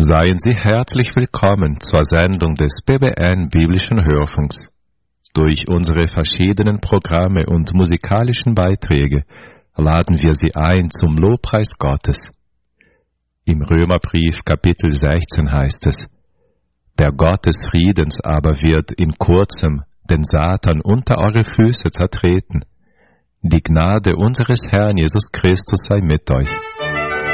Seien Sie herzlich willkommen zur Sendung des BBN Biblischen Hörfunks. Durch unsere verschiedenen Programme und musikalischen Beiträge laden wir Sie ein zum Lobpreis Gottes. Im Römerbrief Kapitel 16 heißt es: Der Gott des Friedens aber wird in kurzem den Satan unter eure Füße zertreten. Die Gnade unseres Herrn Jesus Christus sei mit euch.